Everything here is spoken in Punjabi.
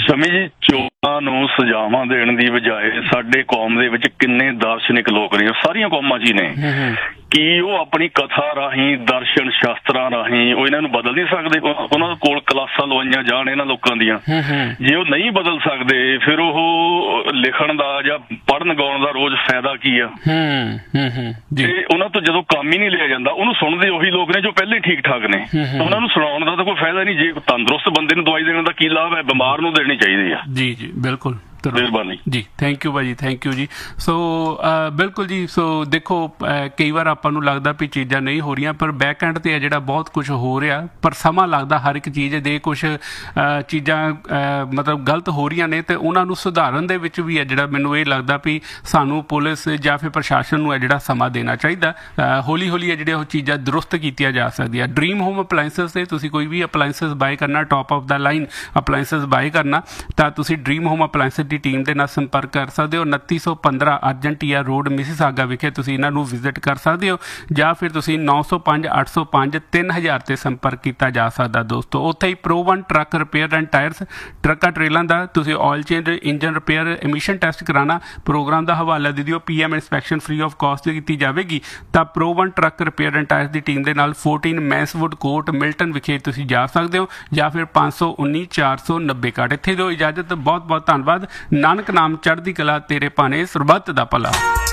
ਸ਼ਮੀ ਜੀ, ਚੋਰਾਂ ਨੂੰ ਸਜ਼ਾਵਾਂ ਦੇਣ ਦੀ ਬਜਾਏ ਸਾਡੇ ਕੌਮ ਦੇ ਵਿੱਚ ਕਿੰਨੇ ਦਾਰਸ਼ਨਿਕ ਲੋਕ ਨੇ, ਸਾਰੀਆਂ ਕੌਮਾਂ 'ਚ ਹੀ ਨੇ, ਕੀ ਉਹ ਆਪਣੀ ਕਥਾ ਰਾਹੀਂ, ਦਰਸ਼ਨ ਸ਼ਾਸਤਰਾਂ ਰਾਹੀਂ ਉਹ ਇਹਨਾਂ ਨੂੰ ਬਦਲ ਨਹੀਂ ਸਕਦੇ? ਉਹਨਾਂ ਕੋਲ ਕਲਾਸਾਂ ਲਵਾਈਆਂ ਜਾਣ ਇਹਨਾਂ ਲੋਕਾਂ ਦੀਆਂ, ਜੇ ਉਹ ਨਹੀਂ ਬਦਲ ਸਕਦੇ ਫਿਰ ਉਹ ਲਿਖਣ ਦਾ ਜਾਂ ਪੜ੍ਹਨ ਗਾਉਣ ਦਾ ਰੋਜ਼ ਫਾਇਦਾ ਕੀ ਆ? ਤੇ ਉਹਨਾਂ ਤੋਂ ਜਦੋਂ ਕੰਮ ਹੀ ਨਹੀਂ ਲਿਆ ਜਾਂਦਾ, ਉਹਨੂੰ ਸੁਣਦੇ ਉਹੀ ਲੋਕ ਨੇ ਜੋ ਪਹਿਲੇ ਠੀਕ ਠਾਕ ਨੇ, ਉਹਨਾਂ ਨੂੰ ਸੁਣਾਉਣ ਦਾ ਤਾਂ ਕੋਈ ਫਾਇਦਾ ਨਹੀਂ। ਜੇ ਤੰਦਰੁਸਤ ਬੰਦੇ ਨੂੰ ਦਵਾਈ ਦੇਣ ਦਾ ਕੀ ਲਾਭ ਹੈ? ਬਿਮਾਰ ਨੂੰ ਦੇਣੀ ਚਾਹੀਦੀ ਆ। ਜੀ ਜੀ ਬਿਲਕੁਲ, ਮਿਹਰਬਾਨੀ ਜੀ, ਥੈਂਕ ਯੂ ਭਾਜੀ, ਥੈਂਕ ਯੂ ਜੀ। ਸੋ ਬਿਲਕੁਲ ਜੀ। ਸੋ ਦੇਖੋ, ਕਈ ਵਾਰ ਆਪਾਂ ਨੂੰ ਲੱਗਦਾ ਵੀ ਚੀਜ਼ਾਂ ਨਹੀਂ ਹੋ ਰਹੀਆਂ, ਪਰ ਬੈਕ ਐਂਡ 'ਤੇ ਆ ਜਿਹੜਾ ਬਹੁਤ ਕੁਛ ਹੋ ਰਿਹਾ, ਪਰ ਸਮਾਂ ਲੱਗਦਾ ਹਰ ਇੱਕ ਚੀਜ਼ ਦੇ ਕੁਛ ਚੀਜ਼ਾਂ ਮਤਲਬ ਗਲਤ ਹੋ ਰਹੀਆਂ ਨੇ, ਅਤੇ ਉਹਨਾਂ ਨੂੰ ਸੁਧਾਰਨ ਦੇ ਵਿੱਚ ਵੀ ਹੈ ਜਿਹੜਾ ਮੈਨੂੰ ਇਹ ਲੱਗਦਾ ਵੀ ਸਾਨੂੰ ਪੁਲਿਸ ਜਾਂ ਫਿਰ ਪ੍ਰਸ਼ਾਸਨ ਨੂੰ ਹੈ ਜਿਹੜਾ ਸਮਾਂ ਦੇਣਾ ਚਾਹੀਦਾ। ਹੌਲੀ ਹੌਲੀ ਹੈ ਜਿਹੜੇ ਉਹ ਚੀਜ਼ਾਂ ਦਰੁਸਤ ਕੀਤੀਆਂ ਜਾ ਸਕਦੀਆਂ। ਡਰੀਮ ਹੋਮ ਅਪਲਾਇੰਸਸ 'ਤੇ ਤੁਸੀਂ ਕੋਈ ਵੀ ਅਪਲਾਇੰਸਸ ਬਾਏ ਕਰਨਾ, top of the line ਅਪਲਾਇੰਸਸ bye ਕਰਨਾ, ਤਾਂ ਤੁਸੀਂ ਡਰੀਮ ਹੋਮ ਅਪਲਾਇੰਸਸ ਦੀ ਟੀਮ ਦੇ ਨਾਲ ਸੰਪਰਕ ਕਰ ਸਕਦੇ ਹੋ। 2915 ਅਰਜੈਂਟੀਆ ਰੋਡ, ਮਿਸੀਸਾਗਾ ਵਿਖੇ ਤੁਸੀਂ ਇਹਨਾਂ ਨੂੰ ਵਿਜ਼ਿਟ ਕਰ ਸਕਦੇ ਹੋ, ਜਾਂ ਫਿਰ ਤੁਸੀਂ 905 805 3000 ਤੇ ਸੰਪਰਕ ਕੀਤਾ ਜਾ ਸਕਦਾ ਦੋਸਤੋ। ਉੱਥੇ ਹੀ ਪ੍ਰੋ1 ਟਰੱਕ ਰਿਪੇਅਰ ਐਂਡ ਟਾਇਰਸ, ਟਰੱਕਾਂ ਟਰੇਲਾਂ ਦਾ ਤੁਸੀਂ oil change, engine repair, emission test ਕਰਾਉਣਾ, ਪ੍ਰੋਗਰਾਮ ਦਾ ਹਵਾਲਾ ਦੇ ਦਿਓ। PM inspection free of cost ਕੀਤੀ ਜਾਵੇਗੀ। ਤਾਂ ਪ੍ਰੋ1 truck repair and tyres the team ਦੇ ਨਾਲ 14 ਮੈਂਸਵੁੱਡ ਕੋਰਟ, ਮਿਲਟਨ ਵਿਖੇ ਤੁਸੀਂ ਜਾ ਸਕਦੇ ਹੋ, ਜਾਂ ਫਿਰ 519 490 61। ਇੱਥੇ ਦਿਓ ਇਜਾਜ਼ਤ, ਬਹੁਤ ਬਹੁਤ ਧੰਨਵਾਦ। ਨਾਨਕ ਨਾਮ ਚੜ੍ਹਦੀ ਕਲਾ, ਤੇਰੇ ਭਾਣੇ ਸਰਬੱਤ ਦਾ ਭਲਾ।